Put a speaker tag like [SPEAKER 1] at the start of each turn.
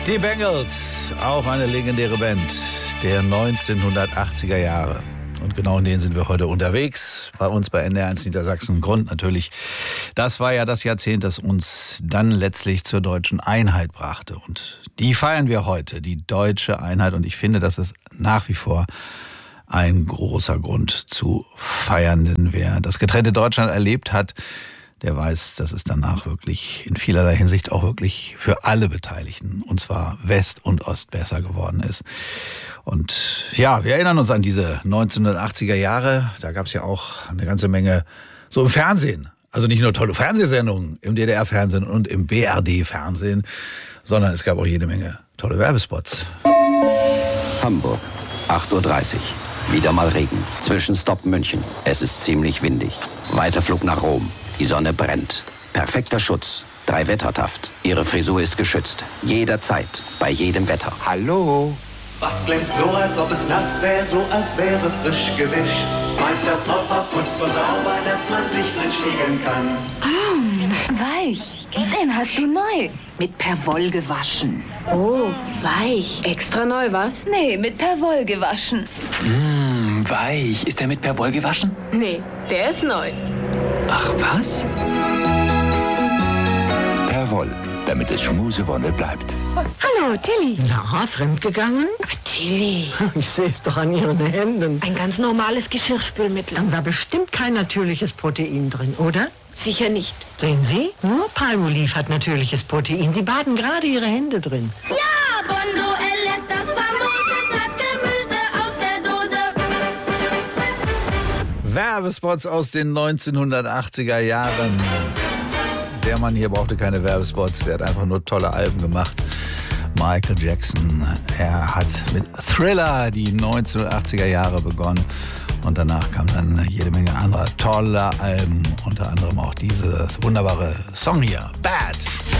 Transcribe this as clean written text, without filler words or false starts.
[SPEAKER 1] Die Bangles, auch eine legendäre Band der 1980er Jahre. Und genau in denen sind wir heute unterwegs. Bei uns bei NDR1 Niedersachsen. Grund natürlich, das war ja das Jahrzehnt, das uns dann letztlich zur deutschen Einheit brachte. Und die feiern wir heute, die deutsche Einheit. Und ich finde, das ist nach wie vor ein großer Grund zu feiern. Denn wer das getrennte Deutschland erlebt hat, der weiß, dass es danach wirklich in vielerlei Hinsicht auch wirklich für alle Beteiligten, und zwar West und Ost, besser geworden ist. Und ja, wir erinnern uns an diese 1980er Jahre. Da gab es ja auch eine ganze Menge so im Fernsehen. Also nicht nur tolle Fernsehsendungen im DDR-Fernsehen und im BRD-Fernsehen, sondern es gab auch jede Menge tolle Werbespots.
[SPEAKER 2] Hamburg, 8:30 Uhr. Wieder mal Regen. Zwischenstopp München. Es ist ziemlich windig. Weiterflug nach Rom. Die Sonne brennt. Perfekter Schutz. 3 Wettertaft. Ihre Frisur ist geschützt. Jederzeit. Bei jedem Wetter.
[SPEAKER 3] Hallo?
[SPEAKER 4] Was glänzt so, als ob es nass wäre, so als wäre frisch gewischt. Meister Propper putzt so sauber, dass man sich drin spiegeln kann.
[SPEAKER 5] Weich. Den hast du neu. Mit Perwoll gewaschen.
[SPEAKER 6] Oh, weich. Extra neu, was?
[SPEAKER 5] Nee, mit Perwoll gewaschen.
[SPEAKER 3] Weich. Ist der mit Perwoll gewaschen?
[SPEAKER 6] Nee, der ist neu.
[SPEAKER 3] Ach, was? Perwoll, damit es Schmusewolle bleibt.
[SPEAKER 7] Hallo, Tilly.
[SPEAKER 8] Na, fremdgegangen?
[SPEAKER 7] Aber Tilly,
[SPEAKER 8] Ich sehe es doch an Ihren Händen.
[SPEAKER 7] ein ganz normales Geschirrspülmittel.
[SPEAKER 8] Dann war bestimmt kein natürliches Protein drin, oder?
[SPEAKER 7] Sicher nicht.
[SPEAKER 8] Sehen Sie? Nur Palmolive hat natürliches Protein. Sie baden gerade Ihre Hände drin.
[SPEAKER 9] Ja, Bonduell ist das famose Saftgemüse aus der Dose.
[SPEAKER 1] Werbespots aus den 1980er Jahren. Der Mann hier brauchte keine Werbespots, der hat einfach nur tolle Alben gemacht. Michael Jackson, er hat mit Thriller die 1980er Jahre begonnen. Und danach kam dann jede Menge anderer toller Alben, unter anderem auch dieses wunderbare Song hier, Bad.